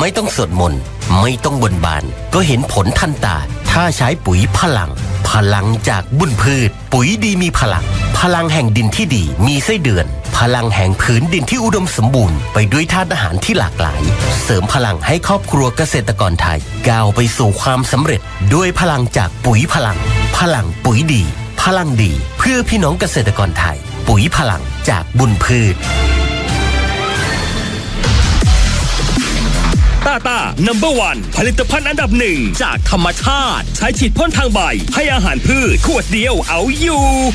ไม่ต้องสวดมนต์ไม่ต้องบนบานก็เห็นผลทันตาถ้าใช้ปุ๋ยพลังจากบุญพืชปุ๋ยดีมีพลังแห่งดินที่ดีมีไส้เดือนพลังแห่งผืนดินที่อุดมสมบูรณ์ไปด้วยธาตุอาหารที่หลากหลายเสริมพลังให้ครอบครัวเกษตรกรไทยก้าวไปสู่ความสำเร็จด้วยพลังจากปุ๋ยพลังปุ๋ยดีพลังดีเพื่อพี่น้องเกษตรกรไทยปุ๋ยพลังจากบุญพืชต้าnumber 1ผลิตภัณฑ์อันดับ1จากธรรมชาติใช้ฉีดพ่นทางใบให้อาหารพืชขวดเดียวเอาอยู่